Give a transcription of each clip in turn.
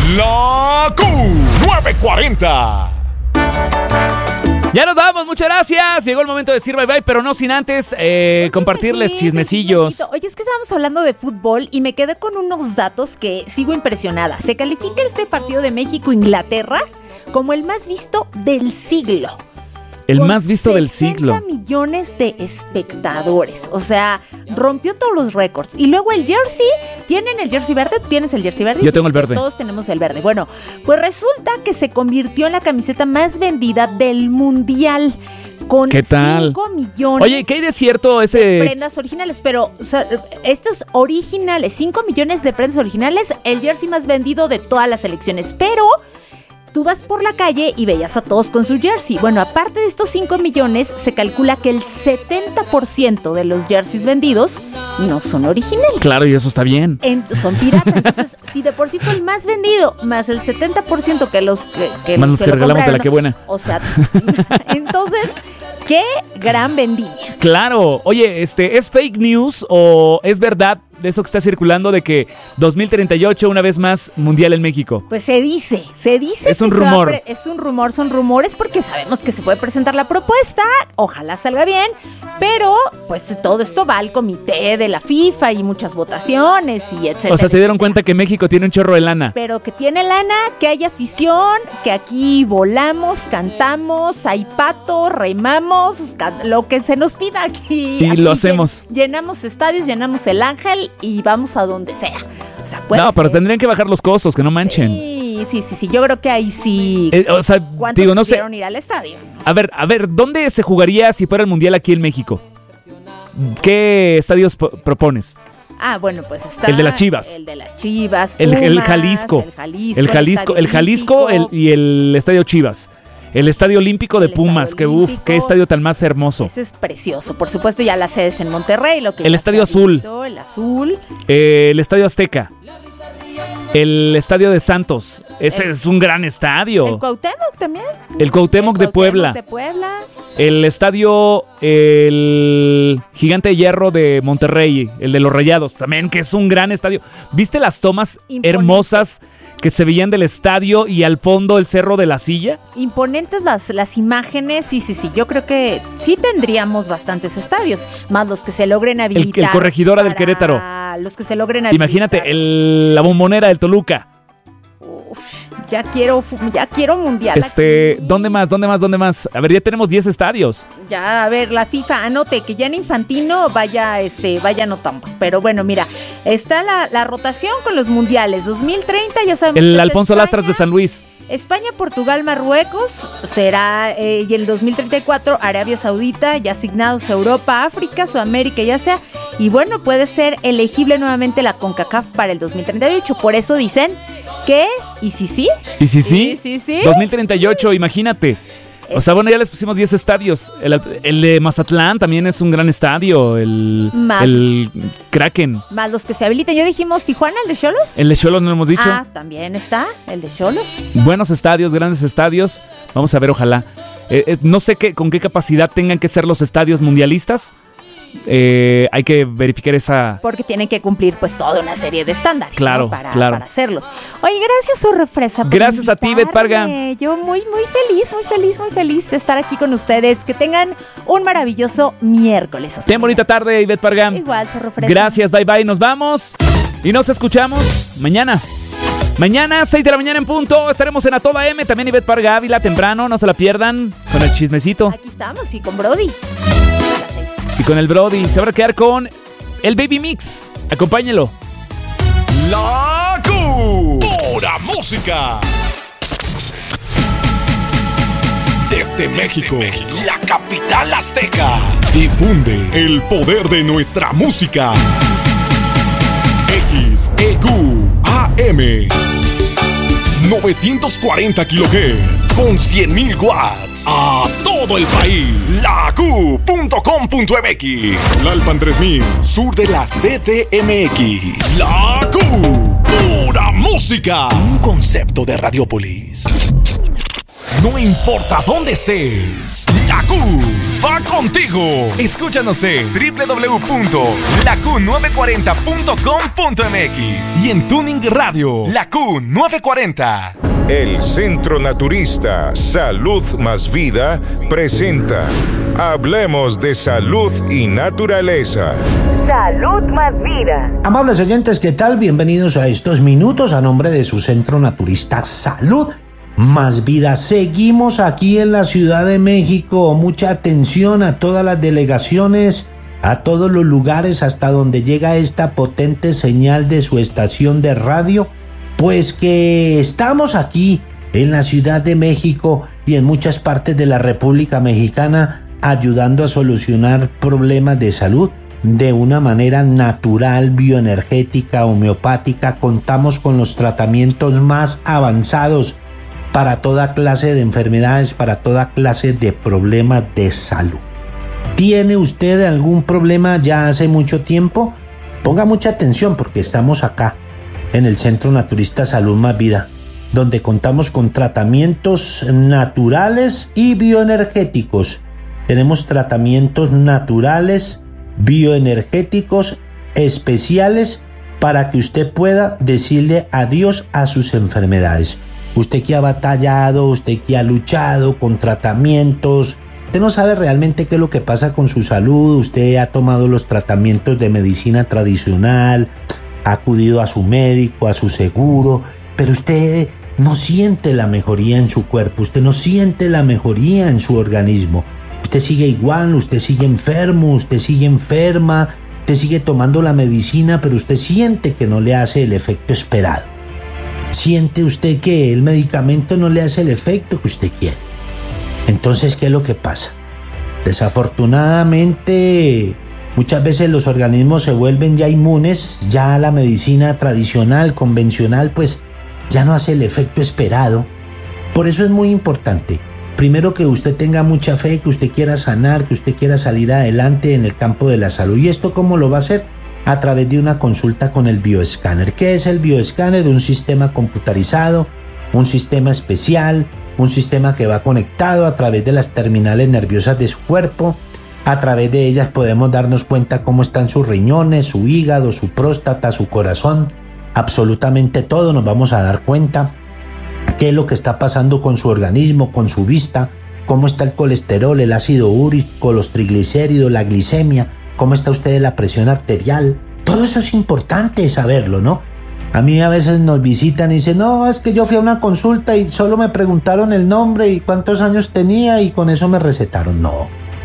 La Q940. Ya nos vamos, muchas gracias. Llegó el momento de decir bye bye, pero no sin antes compartirles chismecillos. Oye, es que estábamos hablando de fútbol y me quedé con unos datos que sigo impresionada. Se califica este partido de México-Inglaterra como el más visto del siglo. El más visto del siglo. 60 millones de espectadores. O sea, rompió todos los récords. Y luego el jersey. ¿Tienen el jersey verde? ¿Tú tienes el jersey verde? Yo tengo el verde. Todos tenemos el verde. Bueno, pues resulta que se convirtió en la camiseta más vendida del mundial. Con ¿qué tal? 5 millones. Oye, ¿qué hay de cierto ese? De prendas originales, pero o sea, estos originales, 5 millones de prendas originales, el jersey más vendido de todas las selecciones. Pero tú vas por la calle y veías a todos con su jersey. Bueno, aparte de estos 5 millones, se calcula que el 70% de los jerseys vendidos no son originales. Claro, y eso está bien. Son piratas. Entonces, si de por sí fue el más vendido, más el 70% que los que más los que regalamos de la que buena. O sea, entonces, qué gran vendimia. Claro. Oye, ¿es fake news o es verdad de eso que está circulando de que 2038 una vez más mundial en México? Pues se dice es un rumor. Es un rumor, son rumores porque sabemos que se puede presentar la propuesta, ojalá salga bien, pero pues todo esto va al comité de la FIFA y muchas votaciones y etcétera. O sea, se dieron cuenta que México tiene un chorro de lana. Pero que tiene lana, que hay afición, que aquí volamos, cantamos, hay pato, remamos, lo que se nos pida aquí. Y lo hacemos. Llenamos estadios, llenamos el Ángel y vamos a donde sea. O sea, puede no, ser. Pero tendrían que bajar los costos, que no manchen. Sí. Yo creo que ahí sí. O sea, ¿cuántos digo, no sé. pudieron ir al estadio? A ver, ¿dónde se jugaría si fuera el mundial aquí en México? ¿Qué estadios propones? Ah, bueno, pues está el de las Chivas. El de las Chivas, Pumas, el Jalisco. El Jalisco y el Estadio Chivas. El Estadio Olímpico de Pumas, que qué estadio tan más hermoso. Ese es precioso. Por supuesto, ya la sedes en Monterrey. El Estadio Azul. El Azul. El Estadio Azteca. El Estadio de Santos. Ese es un gran estadio. El Cuauhtémoc también. El Cuauhtémoc de Puebla. El Estadio el Gigante de Hierro de Monterrey. El de los Rayados también, que es un gran estadio. ¿Viste las tomas hermosas que se veían del estadio y al fondo el Cerro de la Silla? Imponentes las imágenes. Sí. Yo creo que sí tendríamos bastantes estadios, más los que se logren habilitar. El Corregidora del Querétaro. Los que se logren habilitar. Imagínate, la Bombonera del Toluca. Uf, ya quiero mundial. ¿Dónde más? A ver, ya tenemos 10 estadios. Ya, a ver, la FIFA anote que ya en Infantino vaya anotando. Pero bueno, mira, está la rotación con los mundiales. 2030, ya sabemos. El Alfonso Lastras de San Luis. España, Portugal, Marruecos será, y el 2034 Arabia Saudita, ya asignados Europa, África, Sudamérica, ya sea. Y bueno, puede ser elegible nuevamente la CONCACAF para el 2038. Por eso dicen que, ¿y si sí? ¿Y si sí? Sí. 2038, imagínate. O sea, bueno, ya les pusimos 10 estadios. El de Mazatlán también es un gran estadio. El Kraken. Más los que se habiliten. Ya dijimos Tijuana, el de Xolos. El de Xolos no lo hemos dicho. Ah, también está el de Xolos. Buenos estadios, grandes estadios. Vamos a ver, ojalá. No sé con qué capacidad tengan que ser los estadios mundialistas. Hay que verificar esa. Porque tienen que cumplir pues toda una serie de estándares, claro, ¿no? Para hacerlo. Oye, gracias, Sorpresa. Gracias a ti, Bet Parga. Yo muy feliz de estar aquí con ustedes. Que tengan un maravilloso miércoles. Ten bonita tarde, Bet Parga. Igual, Sorpresa. Gracias, bye, nos vamos. Y nos escuchamos mañana. Mañana, 6 de la mañana en punto, estaremos en A Toda M. También Ivette Parga Ávila temprano, no se la pierdan. Con el chismecito. Aquí estamos, y con Brody. Y con el Brody. Se va a quedar con el Baby Mix. Acompáñelo. La Q. Pura música. Desde México, la capital azteca. Difunde el poder de nuestra música. XEQ AM 940 kHz con 100.000 watts a todo el país. La Q.com.mx. Lalpan 3000, sur de la CDMX. La Q. Pura música. Un concepto de Radiopolis. No importa dónde estés, la Q va contigo. Escúchanos en www.laQ940.com.mx y en Tuning Radio, la Q940. El Centro Naturista Salud Más Vida presenta Hablemos de Salud y Naturaleza. Salud Más Vida. Amables oyentes, ¿qué tal? Bienvenidos a estos minutos a nombre de su Centro Naturista Salud Más Vida. Seguimos aquí en la Ciudad de México. Mucha atención a todas las delegaciones, a todos los lugares hasta donde llega esta potente señal de su estación de radio. Pues que estamos aquí en la Ciudad de México y en muchas partes de la República Mexicana ayudando a solucionar problemas de salud de una manera natural, bioenergética, homeopática. Contamos con los tratamientos más avanzados para toda clase de enfermedades, para toda clase de problemas de salud. ¿Tiene usted algún problema ya hace mucho tiempo? Ponga mucha atención porque estamos acá en el Centro Naturista Salud Más Vida, donde contamos con tratamientos naturales y bioenergéticos. Tenemos tratamientos naturales, bioenergéticos, especiales para que usted pueda decirle adiós a sus enfermedades. Usted que ha batallado, usted que ha luchado con tratamientos, usted no sabe realmente qué es lo que pasa con su salud, usted ha tomado los tratamientos de medicina tradicional, ha acudido a su médico, a su seguro, pero usted no siente la mejoría en su cuerpo, usted no siente la mejoría en su organismo. Usted sigue igual, usted sigue enfermo, usted sigue enferma, usted sigue tomando la medicina, pero usted siente que no le hace el efecto esperado. Siente usted que el medicamento no le hace el efecto que usted quiere. Entonces, ¿qué es lo que pasa? Desafortunadamente, muchas veces los organismos se vuelven ya inmunes, ya la medicina tradicional, convencional, pues ya no hace el efecto esperado. Por eso es muy importante, primero, que usted tenga mucha fe, que usted quiera sanar, que usted quiera salir adelante en el campo de la salud. ¿Y esto cómo lo va a hacer? A través de una consulta con el bioescáner. ¿Qué es el bioescáner? Un sistema computarizado, un sistema especial, un sistema que va conectado a través de las terminales nerviosas de su cuerpo. A través de ellas podemos darnos cuenta cómo están sus riñones, su hígado, su próstata, su corazón. Absolutamente todo nos vamos a dar cuenta. ¿Qué es lo que está pasando con su organismo, con su vista? ¿Cómo está el colesterol, el ácido úrico, los triglicéridos, la glicemia? ¿Cómo está usted de la presión arterial? Todo eso es importante saberlo, ¿no? A mí a veces nos visitan y dicen, no, es que yo fui a una consulta y solo me preguntaron el nombre y cuántos años tenía y con eso me recetaron. No.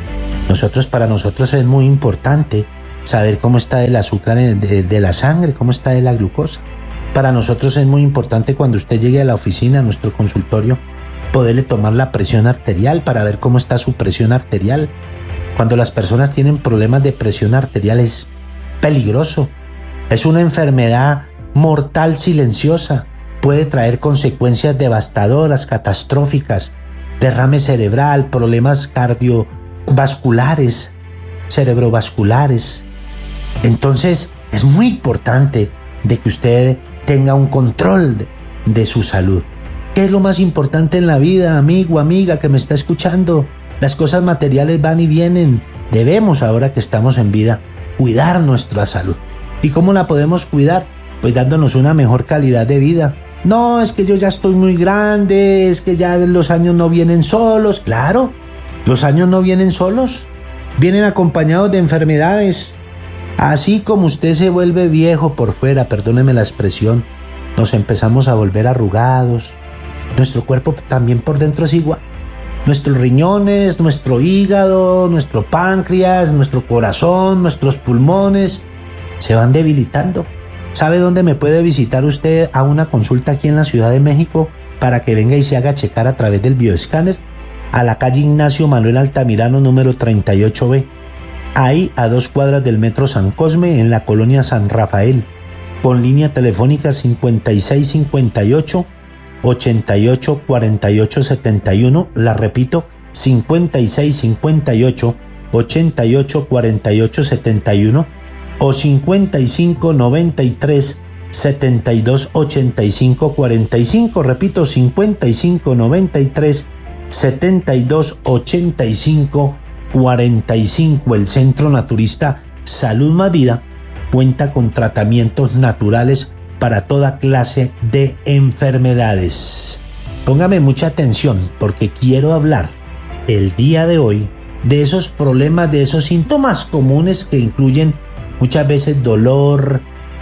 Para nosotros es muy importante saber cómo está el azúcar de la sangre, cómo está de la glucosa. Para nosotros es muy importante cuando usted llegue a la oficina, a nuestro consultorio, poderle tomar la presión arterial para ver cómo está su presión arterial. Cuando las personas tienen problemas de presión arterial es peligroso. Es una enfermedad mortal silenciosa. Puede traer consecuencias devastadoras, catastróficas, derrame cerebral, problemas cardiovasculares, cerebrovasculares. Entonces es muy importante de que usted tenga un control de su salud. ¿Qué es lo más importante en la vida, amigo, amiga que me está escuchando? Las cosas materiales van y vienen. Debemos, ahora que estamos en vida, cuidar nuestra salud. ¿Y cómo la podemos cuidar? Pues dándonos una mejor calidad de vida. No, es que yo ya estoy muy grande, es que ya los años no vienen solos. Claro, los años no vienen solos, vienen acompañados de enfermedades. Así como usted se vuelve viejo por fuera, perdóneme la expresión, nos empezamos a volver arrugados. Nuestro cuerpo también por dentro es igual. Nuestros riñones, nuestro hígado, nuestro páncreas, nuestro corazón, nuestros pulmones se van debilitando. ¿Sabe dónde me puede visitar usted a una consulta aquí en la Ciudad de México para que venga y se haga checar a través del bioescáner? A la calle Ignacio Manuel Altamirano, número 38B. Ahí a 2 cuadras del Metro San Cosme, en la colonia San Rafael. Con línea telefónica 5658 88 48 71. La repito, 5658 88 48 71 o 5593 728545, repito, 5593 728545. El Centro Naturista Salud Más Vida cuenta con tratamientos naturales para toda clase de enfermedades. Póngame mucha atención porque quiero hablar el día de hoy de esos problemas, de esos síntomas comunes que incluyen muchas veces dolor,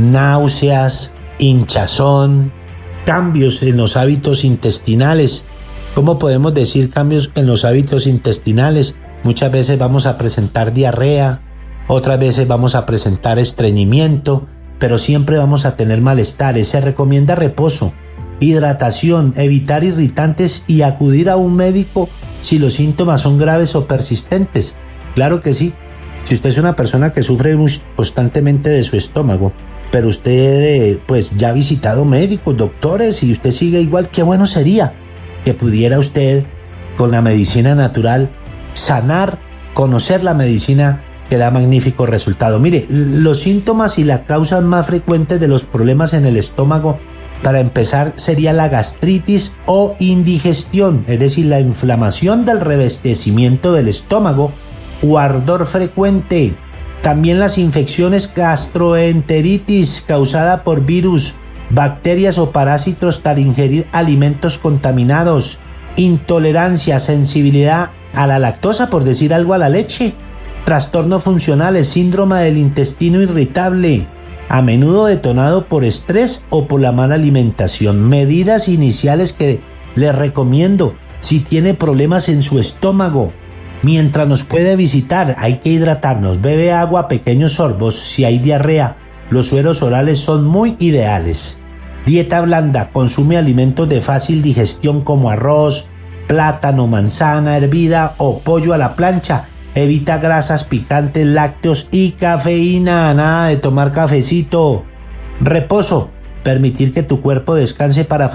náuseas, hinchazón, cambios en los hábitos intestinales. ¿Cómo podemos decir cambios en los hábitos intestinales? Muchas veces vamos a presentar diarrea, otras veces vamos a presentar estreñimiento, pero siempre vamos a tener malestares. Se recomienda reposo, hidratación, evitar irritantes y acudir a un médico si los síntomas son graves o persistentes. Claro que sí. Si usted es una persona que sufre constantemente de su estómago, pero usted pues ya ha visitado médicos, doctores y usted sigue igual, qué bueno sería que pudiera usted con la medicina natural sanar, conocer la medicina que da magnífico resultado. Mire, los síntomas y las causas más frecuentes de los problemas en el estómago, para empezar, sería la gastritis o indigestión, es decir, la inflamación del revestimiento del estómago o ardor frecuente. También las infecciones gastroenteritis causada por virus, bacterias o parásitos tras ingerir alimentos contaminados, intolerancia, sensibilidad a la lactosa, por decir algo, a la leche, trastornos funcionales, síndrome del intestino irritable, a menudo detonado por estrés o por la mala alimentación. Medidas iniciales que les recomiendo si tiene problemas en su estómago. Mientras nos puede visitar, hay que hidratarnos, bebe agua a pequeños sorbos. Si hay diarrea, los sueros orales son muy ideales. Dieta blanda, consume alimentos de fácil digestión como arroz, plátano, manzana hervida o pollo a la plancha. Evita grasas, picantes, lácteos y cafeína. Nada de tomar cafecito. Reposo, permitir que tu cuerpo descanse para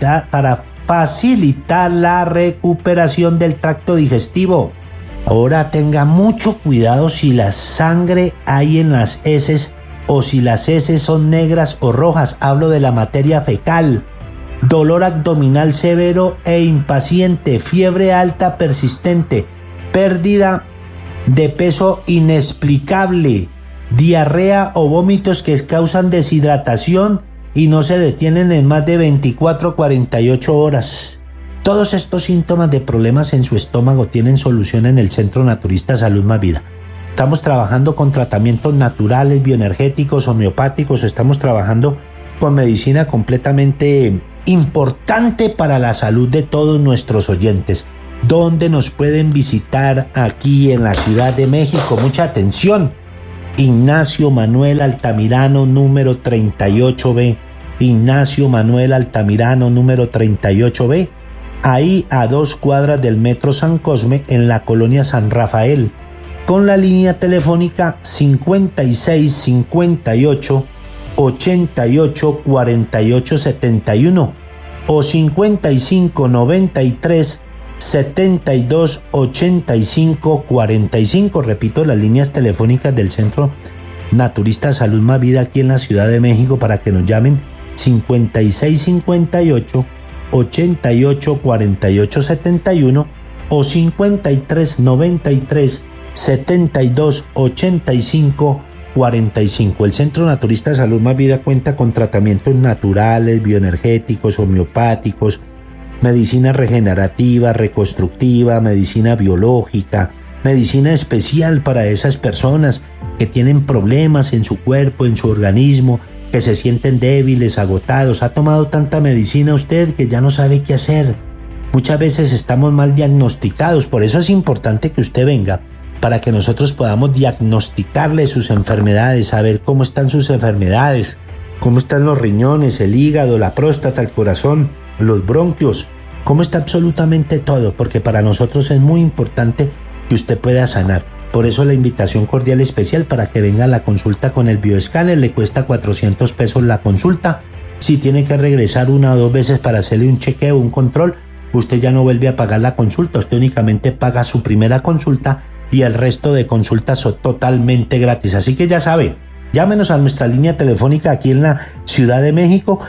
facilitar la recuperación del tracto digestivo. Ahora tenga mucho cuidado si la sangre hay en las heces o si las heces son negras o rojas. Hablo de la materia fecal. Dolor abdominal severo e impaciente, fiebre alta persistente, pérdida de peso inexplicable, diarrea o vómitos que causan deshidratación y no se detienen en más de 24 o 48 horas. Todos estos síntomas de problemas en su estómago tienen solución en el Centro Naturista Salud Más Vida. Estamos trabajando con tratamientos naturales, bioenergéticos, homeopáticos, estamos trabajando con medicina completamente importante para la salud de todos nuestros oyentes. ¿Dónde nos pueden visitar? Aquí en la Ciudad de México. Mucha atención. Ignacio Manuel Altamirano, número 38B. Ignacio Manuel Altamirano, número 38B. Ahí a 2 cuadras del Metro San Cosme, en la colonia San Rafael. Con la línea telefónica 5658 88 48 71 o 5593 72 85 45. Repito, las líneas telefónicas del Centro Naturista Salud Más Vida aquí en la Ciudad de México para que nos llamen: 5658 88 48 71 o 5393 72 85 45. El Centro Naturista Salud Más Vida cuenta con tratamientos naturales, bioenergéticos, homeopáticos, medicina regenerativa, reconstructiva, medicina biológica, medicina especial para esas personas que tienen problemas en su cuerpo, en su organismo, que se sienten débiles, agotados. Ha tomado tanta medicina usted que ya no sabe qué hacer. Muchas veces estamos mal diagnosticados, por eso es importante que usted venga para que nosotros podamos diagnosticarle sus enfermedades, saber cómo están sus enfermedades, cómo están los riñones, el hígado, la próstata, el corazón, los bronquios, cómo está absolutamente todo, porque para nosotros es muy importante que usted pueda sanar. Por eso la invitación cordial especial para que venga a la consulta con el bioescáner. Le cuesta 400 pesos la consulta. Si tiene que regresar 1 o 2 veces para hacerle un chequeo, un control, usted ya no vuelve a pagar la consulta. Usted únicamente paga su primera consulta y el resto de consultas son totalmente gratis. Así que ya sabe, Llámenos a nuestra línea telefónica aquí en la Ciudad de México,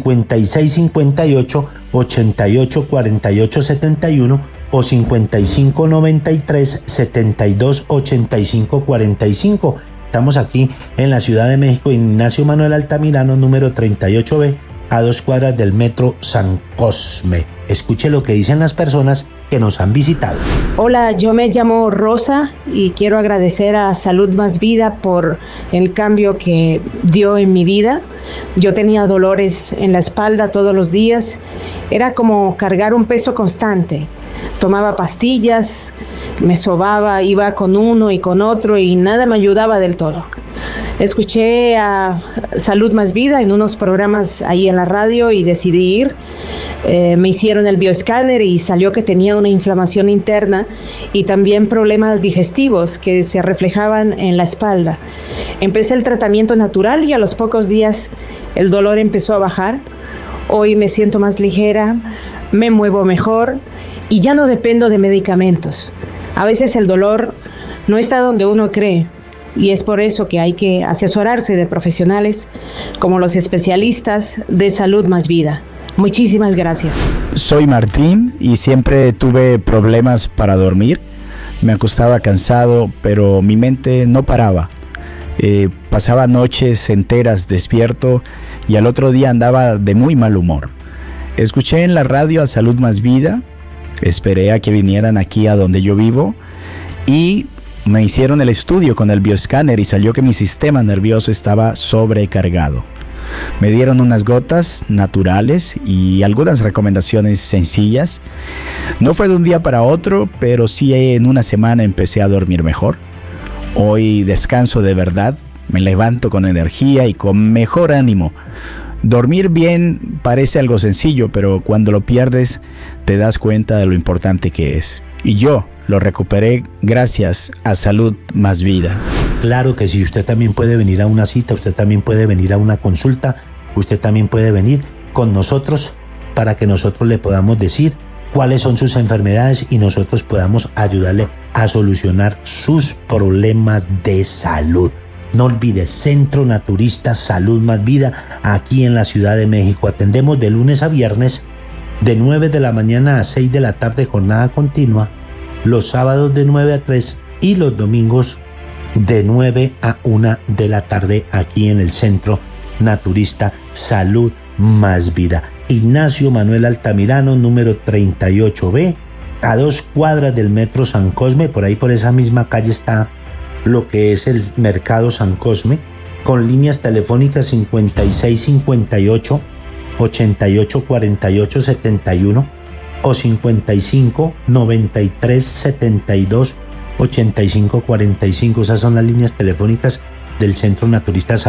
5658-884871 o 5593-728545. Estamos aquí en la Ciudad de México, Ignacio Manuel Altamirano, número 38B, a 2 cuadras del Metro San Cosme. Escuche lo que dicen las personas que nos han visitado. Hola, yo me llamo Rosa y quiero agradecer a Salud Más Vida por el cambio que dio en mi vida. Yo tenía dolores en la espalda todos los días. Era como cargar un peso constante. Tomaba pastillas, me sobaba, iba con uno y con otro y nada me ayudaba del todo. Escuché a Salud Más Vida en unos programas ahí en la radio y decidí ir. Me hicieron el bioescáner y salió que tenía una inflamación interna y también problemas digestivos que se reflejaban en la espalda. Empecé el tratamiento natural y a los pocos días el dolor empezó a bajar. Hoy me siento más ligera, me muevo mejor y ya no dependo de medicamentos. A veces el dolor no está donde uno cree y es por eso que hay que asesorarse de profesionales como los especialistas de Salud Más Vida. Muchísimas gracias. Soy Martín y siempre tuve problemas para dormir. Me acostaba cansado, pero mi mente no paraba. Pasaba noches enteras despierto y al otro día andaba de muy mal humor. Escuché en la radio a Salud Más Vida, esperé a que vinieran aquí a donde yo vivo y me hicieron el estudio con el bioescáner y salió que mi sistema nervioso estaba sobrecargado. Me dieron unas gotas naturales y algunas recomendaciones sencillas. No fue de un día para otro, pero sí en una semana empecé a dormir mejor. Hoy descanso de verdad, me levanto con energía y con mejor ánimo. Dormir bien parece algo sencillo, pero cuando lo pierdes te das cuenta de lo importante que es. Y yo lo recuperé gracias a Salud Más Vida. Claro que sí, usted también puede venir a una cita, usted también puede venir a una consulta, usted también puede venir con nosotros para que nosotros le podamos decir cuáles son sus enfermedades y nosotros podamos ayudarle a solucionar sus problemas de salud. No olvide, Centro Naturista Salud Más Vida, aquí en la Ciudad de México. Atendemos de lunes a viernes, de 9 de la mañana a 6 de la tarde, jornada continua, los sábados de 9 a 3 y los domingos de 9 a 1 de la tarde aquí en el Centro Naturista Salud Más Vida. Ignacio Manuel Altamirano, número 38B, a 2 cuadras del Metro San Cosme. Por ahí, por esa misma calle, está lo que es el Mercado San Cosme, con líneas telefónicas 5658 8848 71 o 55 93 72 8545. Esas son las líneas telefónicas del Centro Naturista Salud.